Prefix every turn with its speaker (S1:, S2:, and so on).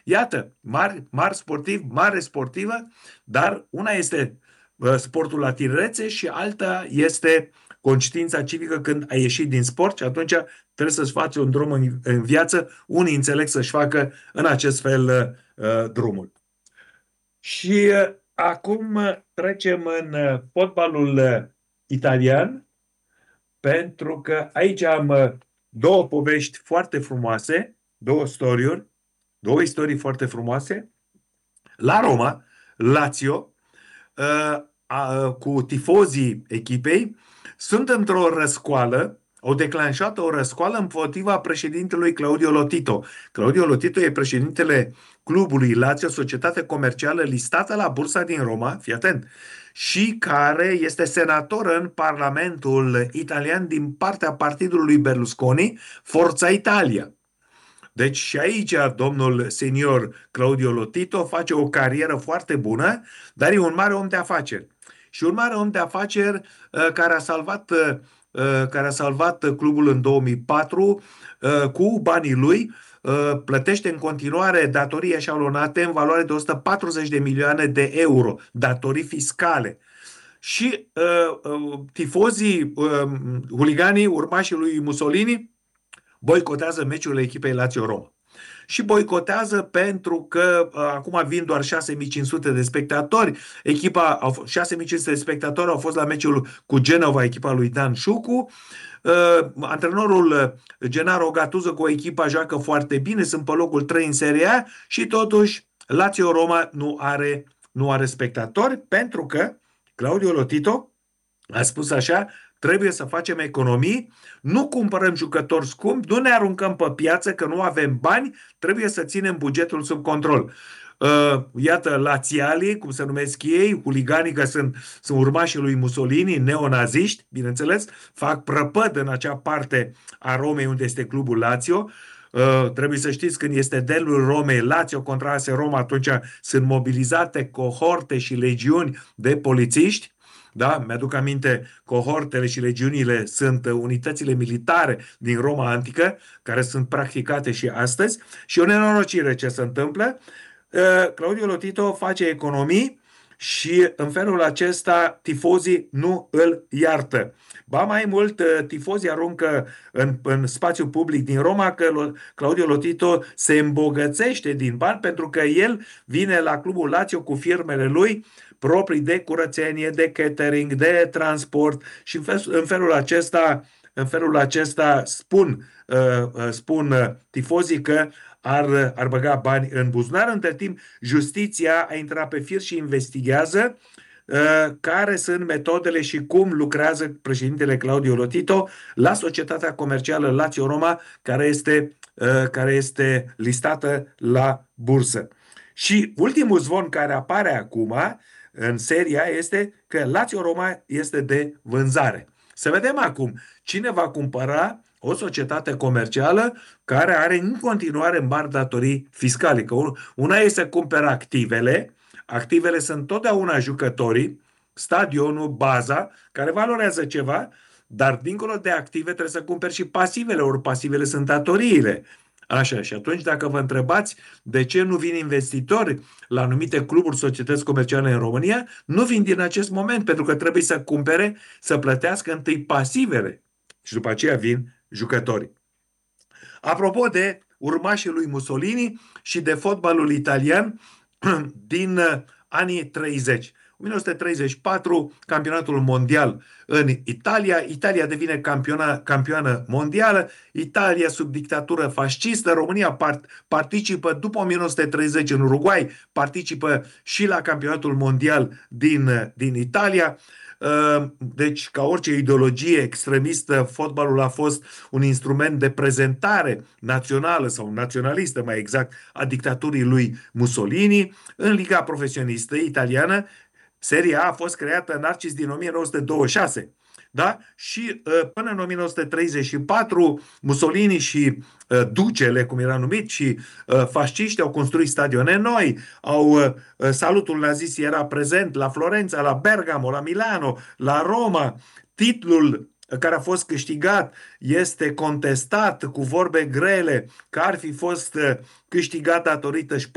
S1: Iată, mari sportiv, mare sportivă, dar una este sportul la tinerețe și alta este conștiința civică când ai ieșit din sport și atunci trebuie să-ți faci un drum în viață. Unii înțeleg să-și facă în acest fel drumul. Și acum trecem în fotbalul italian, pentru că aici am două povești foarte frumoase, două istorii foarte frumoase. La Roma, Lazio, cu tifozii echipei, sunt într-o răscoală, au declanșat o răscoală împotriva președintelui Claudio Lotito. Claudio Lotito e președintele clubului Lazio, societate comercială listată la Bursa din Roma, fii atent, și care este senator în Parlamentul italian din partea partidului Berlusconi, Forza Italia. Deci și aici domnul senior Claudio Lotito face o carieră foarte bună, dar e un mare om de afaceri. Și un mare om de afaceri care a salvat clubul în 2004 cu banii lui, plătește în continuare datorii eșalonate în valoare de 140 de milioane de euro, datorii fiscale. Și tifozii, huliganii, urmașii lui Mussolini, boicotează meciurile echipei Lazio-Roma. Și boicotează pentru că acum vin doar 6500 de spectatori. 6500 de spectatori au fost la meciul cu Genova, echipa lui Dan Șucu. Antrenorul Gennaro Gattuso cu echipa joacă foarte bine, sunt pe locul 3 în Serie A și totuși Lazio-Roma nu are spectatori pentru că Claudio Lotito a spus așa: trebuie să facem economii, nu cumpărăm jucători scumpi, nu ne aruncăm pe piață că nu avem bani, trebuie să ținem bugetul sub control. Iată, lațialii, cum se numesc ei, huliganii, că sunt urmașii lui Mussolini, neonaziști, bineînțeles, fac prăpăd în acea parte a Romei unde este clubul Lazio. Trebuie să știți, când este delul Romei, Lazio contra AS Roma, atunci sunt mobilizate cohorte și legiuni de polițiști. Da, mi-aduc aminte, cohortele și legiunile sunt unitățile militare din Roma antică, care sunt practicate și astăzi. Și o nenorocire ce se întâmplă. Claudio Lotito face economii și în felul acesta tifozii nu îl iartă. Ba mai mult, tifozii aruncă în spațiu public din Roma că Claudio Lotito se îmbogățește din bani pentru că el vine la clubul Lazio cu firmele lui proprii de curățenie, de catering, de transport și în felul acesta spun tifozii că ar băga bani în buzunar. Între timp, justiția a intrat pe fir și investigează care sunt metodele și cum lucrează președintele Claudio Lotito la societatea comercială Lazio Roma, care este listată la bursă. Și ultimul zvon care apare acum în seria este că Lazio Roma este de vânzare. Să vedem acum cine va cumpăra o societate comercială care are în continuare mari datorii fiscale. Că una este să cumpere activele. Activele sunt totdeauna jucătorii, stadionul, baza, care valorează ceva, dar dincolo de active trebuie să cumperi și pasivele, ori pasivele sunt datoriile. Așa, și atunci dacă vă întrebați de ce nu vin investitori la anumite cluburi, societăți comerciale în România, nu vin din acest moment, pentru că trebuie să cumpere, să plătească întâi pasivele și după aceea vin jucătorii. Apropo de urmașii lui Mussolini și de fotbalul italian din anii 30. 1934, campionatul mondial în Italia. Italia devine campioană mondială. Italia sub dictatură fascistă. România participă după 1930 în Uruguay, participă și la campionatul mondial din Italia. Deci, ca orice ideologie extremistă, fotbalul a fost un instrument de prezentare națională sau naționalistă, mai exact, a dictaturii lui Mussolini. În Liga Profesionistă Italiană, Serie A fost creată în Narcis din 1926. Da? Și până în 1934, Mussolini și ducele, cum era numit, și fasciști au construit stadioane noi, salutul nazist era prezent la Florența, la Bergamo, la Milano, la Roma. Titlul care a fost câștigat este contestat cu vorbe grele că ar fi fost câștigat datorită